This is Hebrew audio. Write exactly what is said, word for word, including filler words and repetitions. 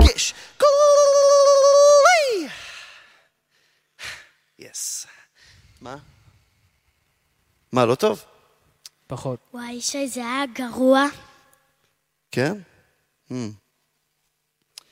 מרגש. גולי! יס. מה? מה, לא טוב? פחות. וואי, שי, זה היה גרוע. כן? Hmm.